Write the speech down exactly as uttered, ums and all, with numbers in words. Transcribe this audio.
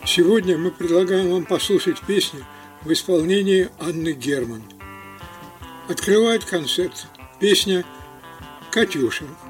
Сегодня мы предлагаем вам послушать песню в исполнении Анны Герман. Открывает концерт песня «Катюша».